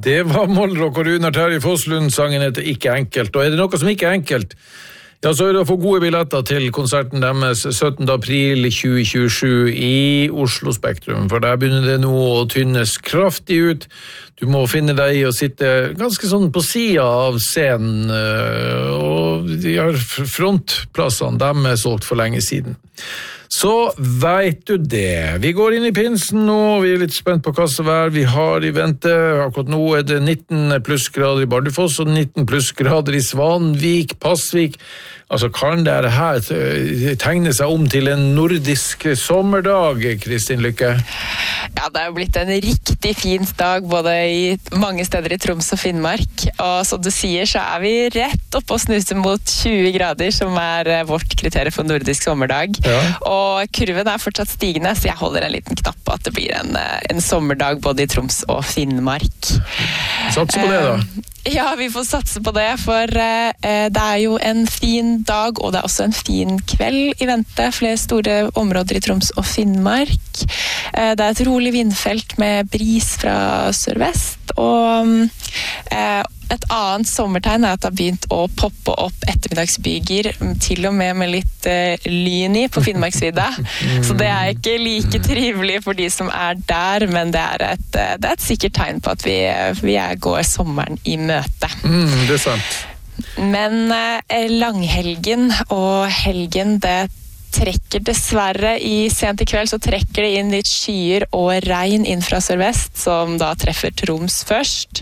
Det var Mollrock og Runar Terje Fosslund. Sangen heter Ikke enkelt. Og det noe som ikke enkelt, ja, så det å få gode billetter til konserten deres 17. april 2027 i Oslo Spektrum. For der begynner det nå å tynnes kraftig ut. Du må finne deg i å sitte ganske sånn på siden av scenen, og de har frontplassene, de solgt for lenge siden. Så vet du det. Vi går inn i pinsen nå, vi litt spent på hva som vi har i vente. Akkurat nå det 19 plussgrader i Bardufoss og 19 plussgrader i Svanvik, Passvik. Altså, kan det her tegne seg om til en nordisk sommerdag, Kristin Lykke? Ja, det jo blitt en riktig fin dag, både i mange steder i Troms og Finnmark. Og som du sier, så vi rett oppe og snuser mot 20 grader, som vårt kriterium for nordisk sommerdag. Ja. Og kurven fortsatt stigende, så jeg holder en liten knapp på at det blir en sommerdag både i Troms og Finnmark. Satser på det da? Ja, vi får satse på det, for det jo en fin dag, og det også en fin kveld i vente. Flere store områder i Troms og Finnmark. Det et rolig vindfelt med bris fra sørvest, og et annet sommertegn at det har begynt å poppe opp ettermiddagsbyger, til og med litt lyn i på Finnmarksvidda. Så det ikke like trivelig for de som der, men det et sikkert tegn på at vi går sommeren i møte. Det sant. Men langhelgen og helgen, det trekker dessverre sent i kveld, så trekker det inn litt skyer og regn inn fra sørvest, som da treffer Troms først.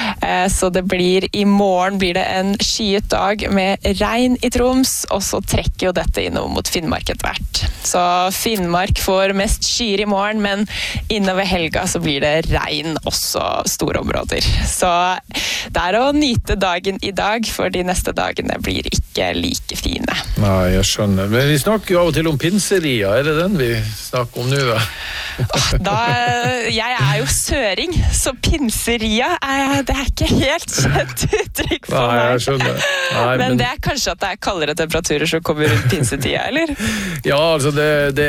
Så i morgen blir det en skyet dag med regn i Troms, og så trekker jo dette innover mot Finnmark etter hvert. Så Finnmark får mest skyer i morgen, men innover helga så blir det regn også store områder. Så det å nyte dagen i dag, for de neste dagene blir ikke like fine. Nei, jeg skjønner. Men vi snakker jo av og til om pinseria, det den vi snakker om nå da? Jeg jo søring, så pinseria det ikke helt kjent uttrykk for meg. Nei, jeg skjønner. Nei, men det kanskje at det kaldere temperaturer som kommer rundt pinsetida, eller? Ja, altså det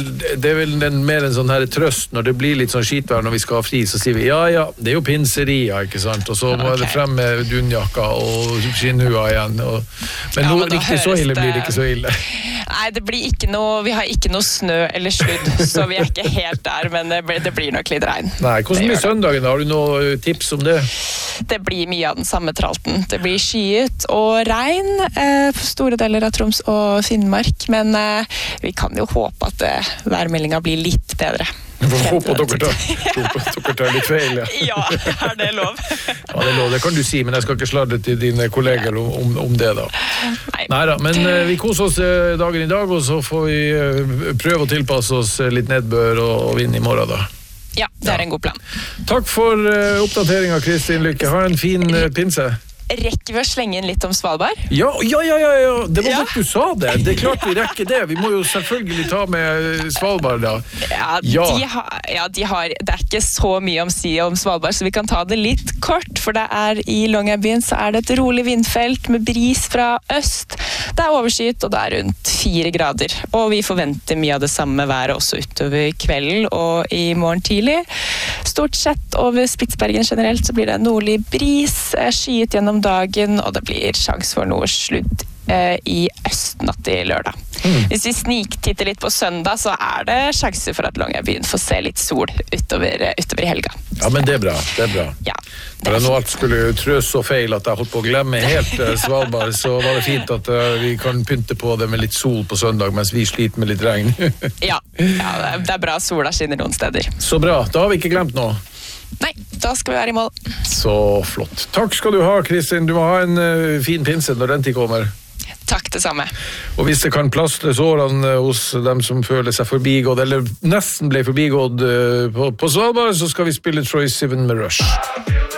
vel mer en sånn her trøst når det blir litt sånn skitvær når vi skal ha fri, så sier vi ja, det jo pinseria, ikke sant? Og så må det frem med dunjakka og skinnhua igjen. Men nå riktig så ille blir det ikke så ille. Nei, det blir ikke noe, vi har ikke noe snø eller sludd, så vi ikke helt der, men det blir nok litt regn. Nei, hvordan blir søndagen? Har du noen tips om det? Det blir mye av den samme tralten. Det blir skyet og regn på store deler av Troms og Finnmark, men vi kan jo håpe at værmeldingen blir litt bedre. Vi får håpe at dere tar litt feil, ja. Ja, det lov? Ja, det lov, det kan du si, men jeg skal ikke sladre til dine kolleger om det da. Neida, men vi koser oss dagen i dag, og så får vi prøve å tilpasse oss litt nedbør og vind i morgen da. Ja, det en god plan. Takk for oppdateringen, Kristin Lykke. Ha en fin pinse. Rekker vi å slenge inn litt om Svalbard? Ja. Det var godt du sa det. Det klart vi rekker det. Vi må jo selvfølgelig ta med Svalbard da. De har, det ikke så mye om Svalbard, så vi kan ta det litt kort, for det i Longyearbyen så det et rolig vindfelt med bris fra øst. Det overskyet, og det rundt 4 grader. Og vi forventer mye av det samme været også utover kvelden og i morgen tidlig. Stort sett over Spitsbergen generelt så blir det nordlig bris, skyet gjennom dagen, og det blir sjans for noe sludd i østnatt til lørdag. Hvis vi sniktitter litt på søndag, så det sjanser for at Longyearbyen får se litt sol utover i helga. Ja, men det bra. Ja, når nå alt skulle trøs så feil at jeg holdt på å glemme helt Svalbard, så var det fint at vi kan pynte på det med litt sol på søndag, mens vi sliter med litt regn. ja, det bra sola skinner noen steder. Så bra, da har vi ikke glemt noe. Nei, da skal vi være i mål. Så flott. Takk skal du ha, Kristin. Du må ha en fin pinse når den tid kommer. Takk, det samme. Og hvis det kan plastre sårene hos dem som føler seg forbigått, eller nesten ble forbigått på Svalbard, så skal vi spille Troye Sivan med Rush.